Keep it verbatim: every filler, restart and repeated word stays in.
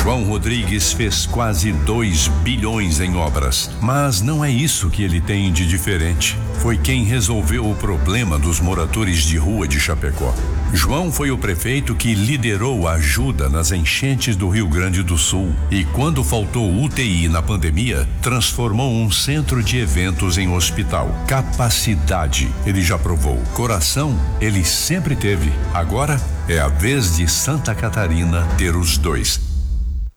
João Rodrigues fez quase dois bilhões em obras, mas não é isso que ele tem de diferente. Foi quem resolveu o problema dos moradores de rua de Chapecó. João foi o prefeito que liderou a ajuda nas enchentes do Rio Grande do Sul e, quando faltou U T I na pandemia, transformou um centro de eventos em hospital. Capacidade, ele já provou. Coração, ele sempre teve. Agora é a vez de Santa Catarina ter os dois.